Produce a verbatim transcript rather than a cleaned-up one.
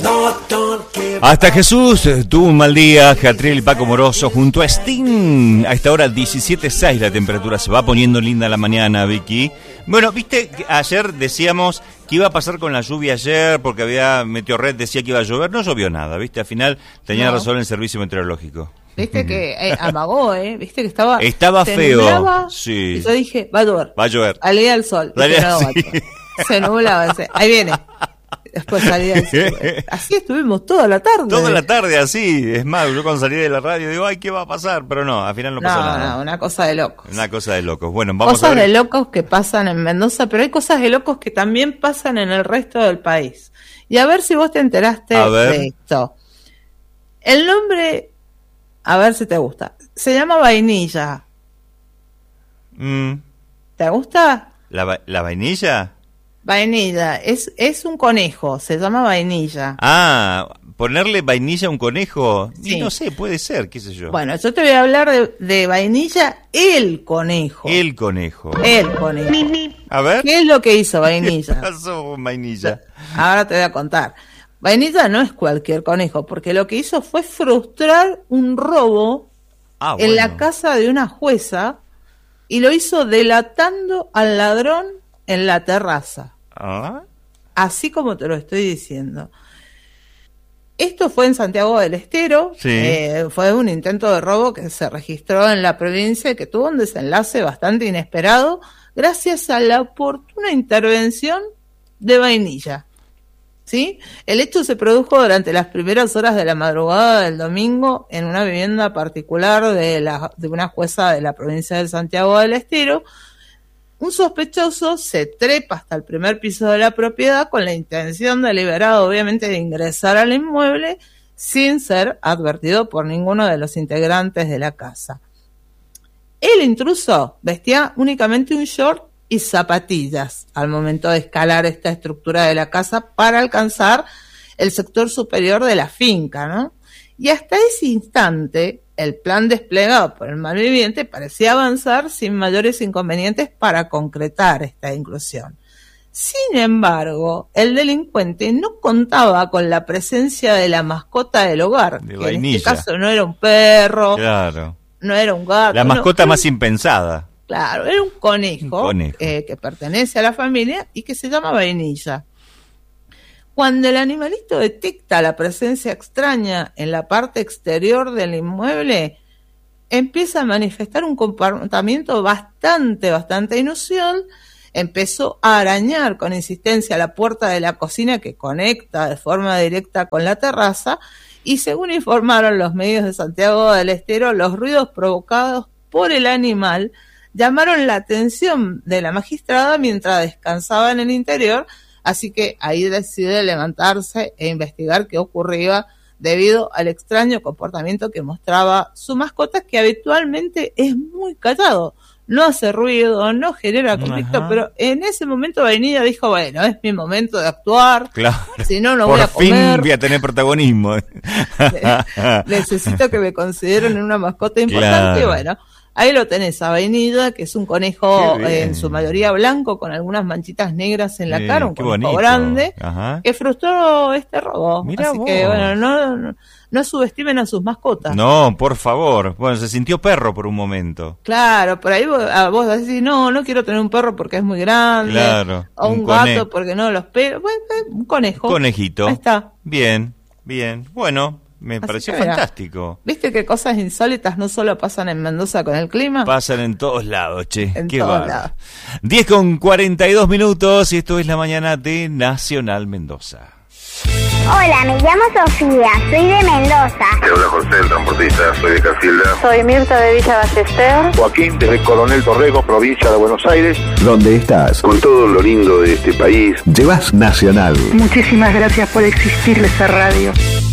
Hasta Jesús tuvo un mal día. Catriel y Paco Moroso junto a Sting. A esta hora diecisiete seis la temperatura. Se va poniendo linda la mañana, Vicky. Bueno, viste, ayer decíamos que iba a pasar con la lluvia ayer porque había Meteorred, decía que iba a llover. No llovió nada, viste, al final tenía no. razón el servicio meteorológico. Viste que eh, amagó, ¿eh? Viste que estaba... Estaba feo, sí. Y yo dije, va a llover. Va a llover. Salía el sol. Dale, no, sí. Se nublaba, ahí viene. Después salía el sol. Así estuvimos toda la tarde. Toda la tarde así. Es más, yo cuando salí de la radio digo, ay, ¿qué va a pasar? Pero no, al final no, no pasó nada. No, una cosa de locos. Una cosa de locos. Bueno, vamos cosas a ver. de locos que pasan en Mendoza, pero hay cosas de locos que también pasan en el resto del país. Y a ver si vos te enteraste de esto. El nombre, a ver si te gusta, se llama Vainilla. Mm. ¿Te gusta? ¿La, la vainilla? Vainilla, es, es un conejo, se llama Vainilla. Ah, ponerle vainilla a un conejo, sí. Y no sé, puede ser, qué sé yo. Bueno, yo te voy a hablar de, de Vainilla, el conejo. El conejo. El conejo. A ver. ¿Qué es lo que hizo Vainilla? ¿Qué pasó con Vainilla? Ahora te voy a contar. Vainilla no es cualquier conejo, porque lo que hizo fue frustrar un robo ah, en bueno. la casa de una jueza y lo hizo delatando al ladrón en la terraza. ¿Ah? Así como te lo estoy diciendo. Esto fue en Santiago del Estero, sí. eh, fue un intento de robo que se registró en la provincia y que tuvo un desenlace bastante inesperado gracias a la oportuna intervención de Vainilla. ¿Sí? El hecho se produjo durante las primeras horas de la madrugada del domingo en una vivienda particular de, la, de una jueza de la provincia de Santiago del Estero. Un sospechoso se trepa hasta el primer piso de la propiedad con la intención deliberada, obviamente, de ingresar al inmueble sin ser advertido por ninguno de los integrantes de la casa. El intruso vestía únicamente un short y zapatillas al momento de escalar esta estructura de la casa para alcanzar el sector superior de la finca, ¿no? Y hasta ese instante, el plan desplegado por el malviviente parecía avanzar sin mayores inconvenientes para concretar esta inclusión. Sin embargo, el delincuente no contaba con la presencia de la mascota del hogar, de que vainilla. En este caso no era un perro, claro. no era un gato. La mascota no, más impensada. Claro, era un conejo, un conejo. Eh, que pertenece a la familia y que se llama Vainilla. Cuando el animalito detecta la presencia extraña en la parte exterior del inmueble, empieza a manifestar un comportamiento bastante, bastante inusual. Empezó a arañar con insistencia la puerta de la cocina que conecta de forma directa con la terraza y, según informaron los medios de Santiago del Estero, los ruidos provocados por el animal llamaron la atención de la magistrada mientras descansaba en el interior. Así que ahí decide levantarse e investigar qué ocurría debido al extraño comportamiento que mostraba su mascota, que habitualmente es muy callado. No hace ruido, no genera conflicto, Ajá. pero en ese momento Vainilla dijo, bueno, es mi momento de actuar, claro. si no, no Por voy a comer. Por fin voy a tener protagonismo. Necesito que me consideren una mascota importante, claro. Y bueno, ahí lo tenés a Vainilla, que es un conejo eh, en su mayoría blanco, con algunas manchitas negras en la sí, cara, un conejo bonito. grande, Ajá. que frustró este robo. Mirá Así vos. que, bueno, no, no, no subestimen a sus mascotas. No, por favor. Bueno, se sintió perro por un momento. Claro, por ahí vos, vos decís, no, no quiero tener un perro porque es muy grande. Claro. O un, un gato porque no los pelos. Bueno, un conejo. Conejito. Ahí está. Bien, bien. Bueno. Me Así pareció fantástico. ¿Viste que cosas insólitas no solo pasan en Mendoza con el clima? Pasan en todos lados, che. En Qué todos lados. diez con cuarenta y dos minutos y esto es la mañana de Nacional Mendoza. Hola, me llamo Sofía, soy de Mendoza. Te habla José, el transportista, soy de Casilda. Soy Mirta de Villa Ballester. Joaquín, desde Coronel Torrego, provincia de Buenos Aires. ¿Dónde estás? Con todo lo lindo de este país. Llevas Nacional. Muchísimas gracias por existirle esa radio.